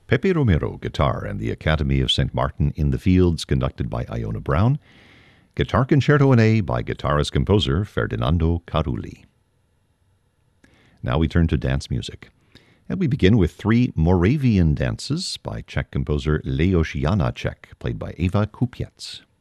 Pepe Romero, guitar, and the Academy of St. Martin in the Fields, conducted by Iona Brown. Guitar Concerto in A by guitarist-composer Ferdinando Carulli. Now we turn to dance music. And we begin with three Moravian dances by Czech composer Leos Janáček, played by Eva Kupiec.